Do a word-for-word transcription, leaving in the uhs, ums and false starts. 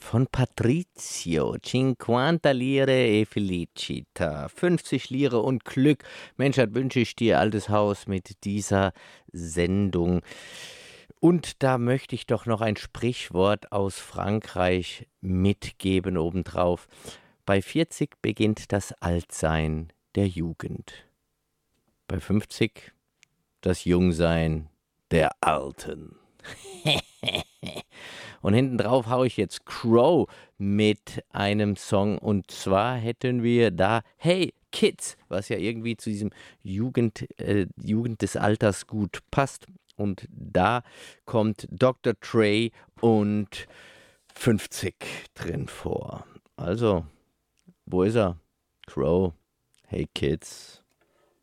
von Patrizio. Cinquanta lire e felicita. fünfzig Lire und Glück. Mensch, das wünsche ich dir, altes Haus, mit dieser Sendung. Und da möchte ich doch noch ein Sprichwort aus Frankreich mitgeben obendrauf. Bei vierzig beginnt das Altsein der Jugend. Bei fünfzig das Jungsein der Alten. Und hinten drauf haue ich jetzt Crow mit einem Song. Und zwar hätten wir da Hey Kids, was ja irgendwie zu diesem Jugend, äh, Jugend des Alters gut passt. Und da kommt Doktor Dre und fünfzig drin vor. Also, wo ist er? Crow, Hey Kids.